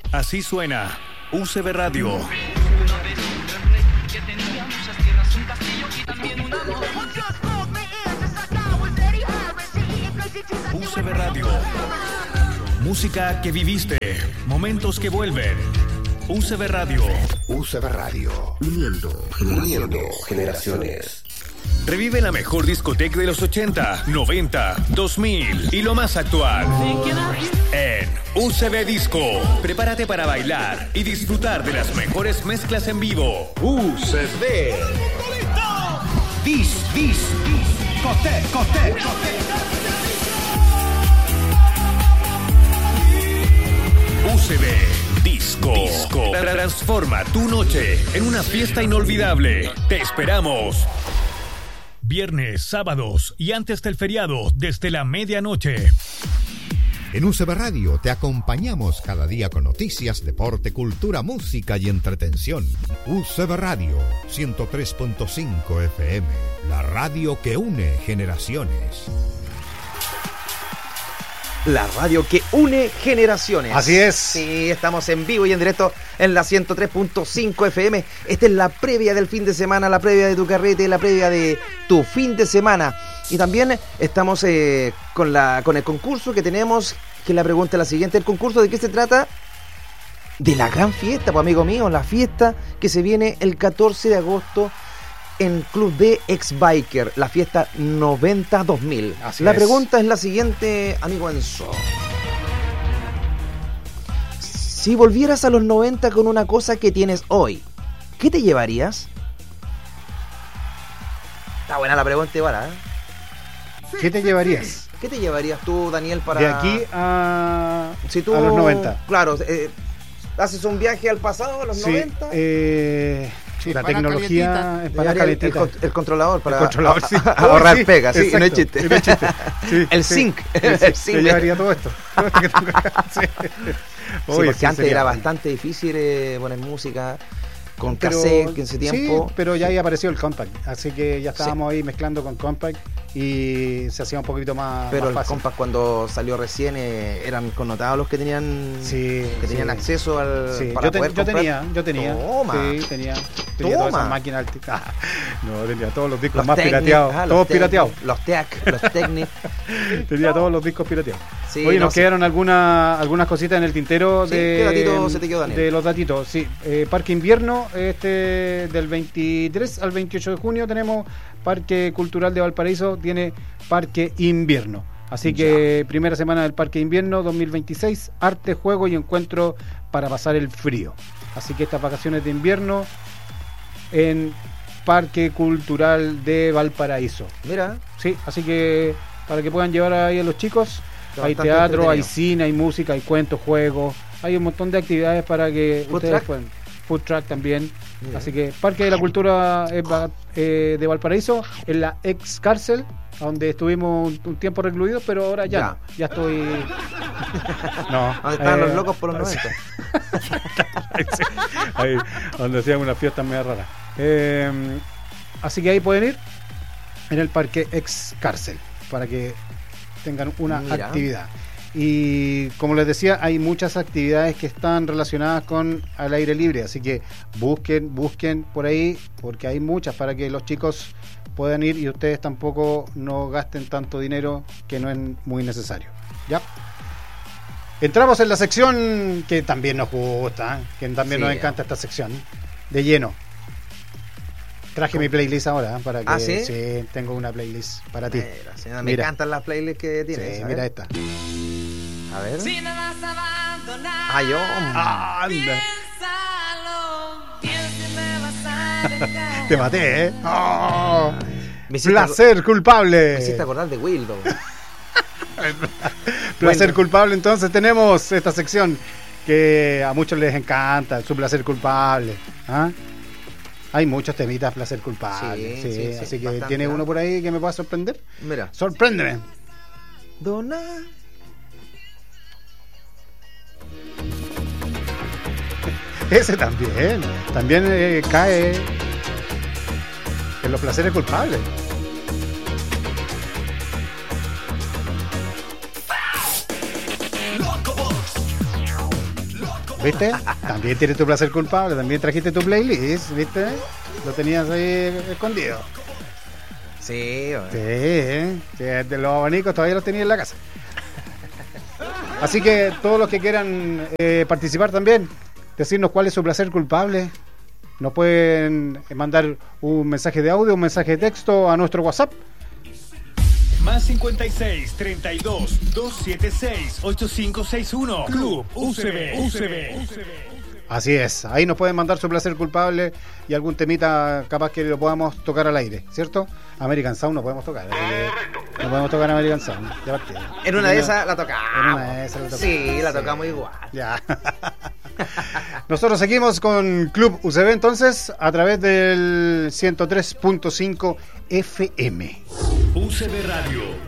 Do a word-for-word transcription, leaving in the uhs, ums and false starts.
Así suena U C B Radio. U C B Radio. Música que viviste, momentos que vuelven. U C B Radio. U C B Radio. Uniendo, uniendo generaciones. Revive la mejor discoteca de los ochenta, noventa, dos mil y lo más actual. En U C B Disco. Prepárate para bailar y disfrutar de las mejores mezclas en vivo. U C B. Dis, dis, dis. Coté, coté, coté. U C B Disco. Disco. Transforma tu noche en una fiesta inolvidable. Te esperamos. Viernes, sábados y antes del feriado desde la medianoche. En U C B Radio te acompañamos cada día con noticias, deporte, cultura, música y entretención. U C B Radio ciento tres punto cinco F M, la radio que une generaciones. La radio que une generaciones. Así es. Sí, estamos en vivo y en directo en la ciento tres punto cinco F M. Esta es la previa del fin de semana, la previa de tu carrete, la previa de tu fin de semana. Y también estamos eh, con, la, con el concurso que tenemos, que la pregunta es la siguiente. ¿El concurso de qué se trata? De la gran fiesta, pues amigo mío, la fiesta que se viene el catorce de agosto en Club de Ex-Biker, la fiesta noventa dos mil. Así la es. pregunta es la siguiente, amigo Enzo. Si volvieras a los noventa con una cosa que tienes hoy, ¿qué te llevarías? Está buena la pregunta igual, ¿eh? ¿Qué te llevarías? ¿Qué te llevarías tú, Daniel, para... De aquí a, si tú, a los noventa. Claro, eh, haces un viaje al pasado, a los Sí, noventa. eh, sí, la Para tecnología calientita. es para el, el, calentita. con- el controlador para El controlador, sí. ahorrar Sí, pega, sí, exacto, no es chiste. no es chiste. Sí, El sí. zinc, El el zinc. zinc. Yo llevaría todo esto. Todo esto que tengo acá. Sí. Sí, Oye, porque sí, antes sería era bueno. bastante difícil eh, poner música con Pero- cassette, que en ese tiempo... Sí, pero ya había aparecido el compact, así que ya estábamos ahí mezclando con compact y se hacía un poquito más, Pero más el fácil. Compact cuando salió recién eh, eran connotados los que tenían Sí, que tenían sí. acceso al Sí, para yo, te- poder yo comprar. tenía, yo tenía. Toma. Sí, tenía. Tenía todas Toma. esas máquinas altas. No, tenía todos los discos Los más Technic, pirateados. ah, los todos Technic, pirateados. Los Tech, los Technic. Tenía todos los discos pirateados. Sí, Oye, no nos sé. quedaron algunas algunas cositas en el tintero Sí, de, ¿qué datito se te quedó, Daniel? de los datitos. Sí, eh, Parque Invierno, este del veintitrés al veintiocho de junio tenemos Parque Cultural de Valparaíso, tiene Parque Invierno. Así que primera semana del Parque Invierno dos mil veintiséis, arte, juego y encuentro para pasar el frío. Así que estas vacaciones de invierno en Parque Cultural de Valparaíso. Mira, Sí, así que para que puedan llevar ahí a los chicos, Está hay bastante teatro, hay entretenido. cine, hay música, hay cuentos, juegos, hay un montón de actividades para que Food ustedes truck. puedan. Food truck también. Mira. Así que Parque de la Cultura eh, va- eh, de Valparaíso, en la ex cárcel, donde estuvimos un, un tiempo recluidos, pero ahora ya, Ya. no, ya estoy. No. ¿dónde estaban eh, los locos por los noventa? Sí, ahí, donde hacían unas fiestas medio raras. Eh, así que ahí pueden ir en el parque ex cárcel para que tengan una Mira. actividad. Y como les decía, hay muchas actividades que están relacionadas con al aire libre, así que busquen, busquen por ahí, porque hay muchas para que los chicos puedan ir y ustedes tampoco no gasten tanto dinero que no es muy necesario. ¿Ya? Entramos en la sección que también nos gusta, ¿eh? Que también Sí. nos encanta esta sección, de lleno. Traje mi playlist ahora, ¿eh? Para que ¿Ah, sí? tengo una playlist para ti. Mira, sí, me Mira. encantan las playlists que tienes. Sí, a ver. mira esta. A ver. Si me vas a abandonar, Ay, yo. Anda. piénsalo, bien si me vas a dejar. Te maté, ¿eh? ¡Oh! Me hiciste Placer culpable. Me hiciste acordar de Wildo. Placer Bueno. culpable, entonces tenemos esta sección que a muchos les encanta, su placer culpable. ¿Ah? Hay muchos temitas placer culpable. Sí, Sí, sí, sí, así que bastante, tiene ¿ah? uno por ahí que me pueda sorprender. Mira. Sorpréndeme. Dona. Ese también. También eh, cae en los placeres culpables. ¿Viste? También tienes tu placer culpable, también trajiste tu playlist, ¿viste? Lo tenías ahí escondido. Sí, bueno. Sí, ¿eh? Sí, de los abanicos todavía los tenía en la casa. Así que todos los que quieran eh, participar también, decirnos cuál es su placer culpable, nos pueden mandar un mensaje de audio, un mensaje de texto a nuestro WhatsApp. Más cincuenta y seis, treinta y dos, doscientos setenta y seis, ochenta y cinco sesenta y uno. Club U C B. U C B. Así es, ahí nos pueden mandar su placer culpable y algún temita capaz que lo podamos tocar al aire, ¿cierto? American Sound no podemos tocar. Eh, no podemos tocar American Sound. Ya partí. En una de esas la tocamos. En una de esas la tocamos. Sí, la Sí. tocamos igual. Ya. Nosotros seguimos con Club U C B entonces a través del ciento tres punto cinco F M. U C B Radio.